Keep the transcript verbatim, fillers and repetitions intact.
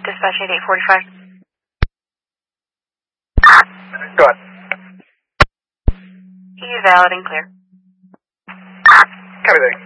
Dispatch eight eight forty-five. Go ahead. He is valid and clear. Copy that.